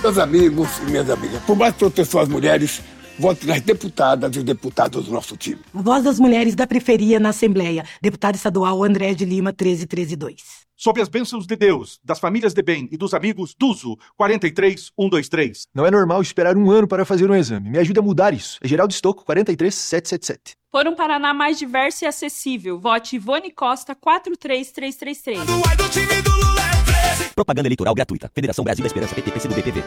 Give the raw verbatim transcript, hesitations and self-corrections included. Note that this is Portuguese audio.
Meus amigos e minhas amigas, por mais proteção às mulheres, vote nas deputadas e os deputados do nosso time. A voz das mulheres da periferia na Assembleia. Deputado estadual André de Lima, treze treze dois. Sob as bênçãos de Deus, das famílias de bem e dos amigos, Duzo, quarenta e três um dois três. Não é normal esperar um ano para fazer um exame. Me ajude a mudar isso. É Geraldo Estocco, quarenta e três sete sete sete. Por um Paraná mais diverso e acessível, vote Ivone Costa, quatro três três três três. Propaganda eleitoral gratuita. Federação Brasil da Esperança, P T, P C do B, P V.